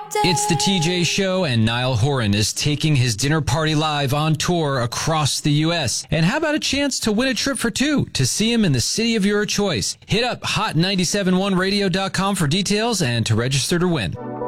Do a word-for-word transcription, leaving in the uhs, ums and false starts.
It's the T J Show, and Niall Horan is taking his dinner party live on tour across the U S. And how about a chance to win a trip for two to see him in the city of your choice? Hit up hot nine seven one radio dot com for details and to register to win.